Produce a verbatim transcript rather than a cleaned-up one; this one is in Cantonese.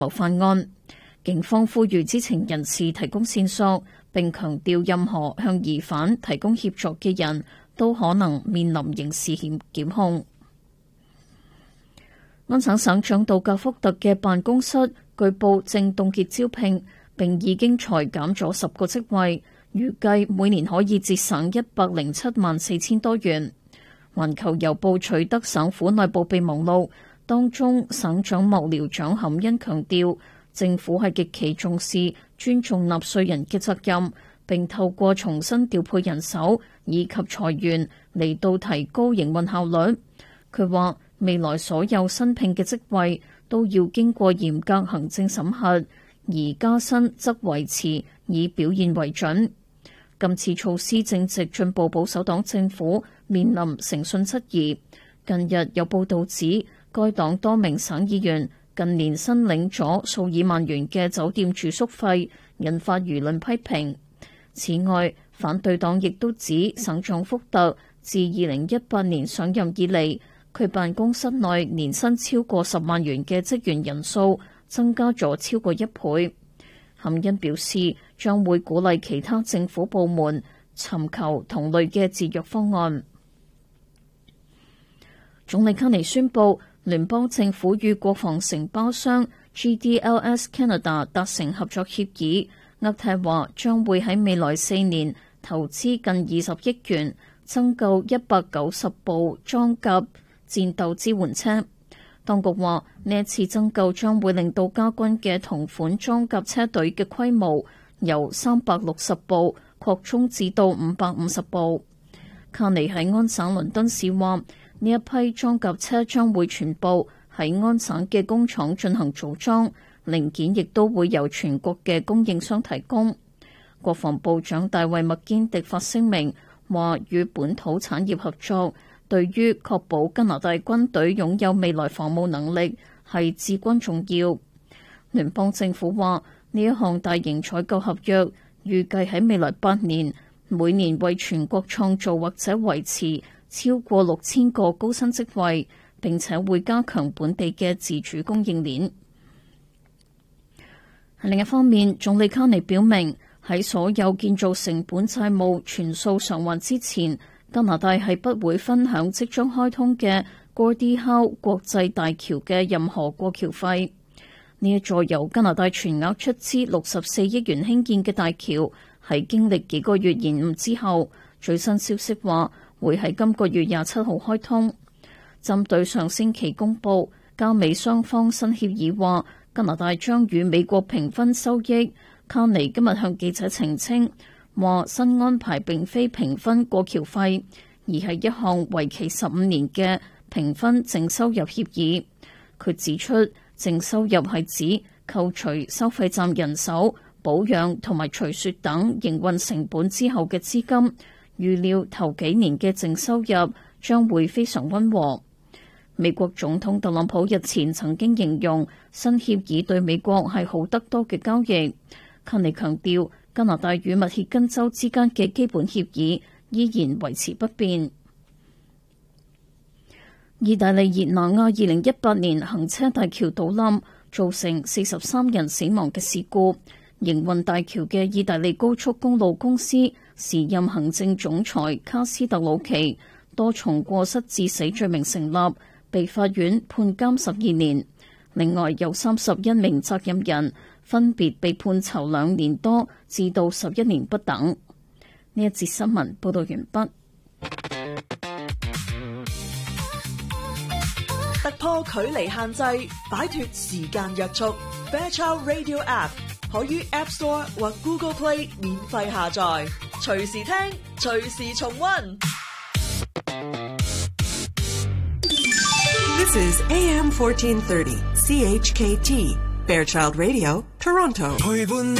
法案。警方呼籲知情人士提供線索，並強調任何向疑犯提供協助嘅人都可能面臨刑事檢檢控。安省省長杜格福特嘅辦公室據報正凍結招聘，並已經裁減咗十個職位，預計每年可以節省一百零七萬四千多元。環球郵報取得省府內部備忘錄，當中省長幕僚長坎恩強調，政府係極其重視尊重納稅人嘅責任，並透過重新調配人手以及裁員嚟到提高營運效率。佢話未來所有新聘嘅職位都要經過嚴格行政審核，而加薪則維持以表現為準。今次措施正值進步保守黨政府面臨誠信質疑。近日有報導指，該黨多名省議員近年申領咗數以萬元嘅酒店住宿費，引發輿論批評。此外，反對黨亦都指省長福特自二零一八年上任以嚟，佢辦公室內年薪超過十萬元嘅職員人數增加咗超過一倍。坎恩表示，將會鼓勵其他政府部門尋求同類嘅節約方案。總理卡尼宣布，聯邦政府與國防承包商 G D L S Canada 達成合作協議，渥太華將會喺未來四年投資近二十億元，增購一百九十部裝甲戰鬥支援車。當局話，呢一次增購將會令到加軍嘅同款裝甲車隊嘅規模由三百六十部擴充至到五百五十部。卡尼喺安省倫敦市話，呢一批裝甲車將會全部喺安省嘅工廠進行組裝，零件亦都會由全國嘅供應商提供。國防部長大衛麥堅迪發聲明話，與本土產業合作對於確保加拿大軍隊擁有未來防務能力係至關重要。聯邦政府話，呢一項大型採購合約預計喺未來八年，每年為全國創造或者維持超過六千個高薪職位，並且會加強本地嘅自主供應鏈。另一方面，總理卡尼表明，喺所有建造成本債務全數償還之前，加拿大係不會分享即將開通嘅 Gordie Howe 國際大橋嘅任何過橋費。呢一座由加拿大全額出資六十四億元興建嘅大橋，喺經歷幾個月延誤之後，最新消息話會喺今個月廿七號開通。針對上星期公布加美雙方新協議話，加拿大將與美國平分收益。卡尼今日向記者澄清，話新安排並非平分過橋費，而係一項為期十五年嘅平分淨收入協議。佢指出，淨收入係指扣除收費站人手、保養同埋除雪等營運成本之後嘅資金。預料頭幾年嘅淨收入將會非常溫和。美國總統特朗普日前曾經形容新協議對美國係好得多嘅交易。卡尼強調，加拿大與密歇根州之間嘅基本協議依然維持不變。意大利熱那亞二零一八年行車大橋倒冧，造成四十三人死亡嘅事故。營運大橋嘅意大利高速公路公司時任行政總裁卡斯特魯奇多重過失致死罪名成立，被法院判監十二年。另外有三十一名責任人分別被判囚兩年多至到十一年不等。呢一節新聞報道完畢。 突破距離限制，擺脫時間約束。Fairchild Radio App 可於 App Store 或 Google Play 免費下載，隨時聽，隨時重溫。 This is A M fourteen thirty C H K T Fairchild Radio, Toronto.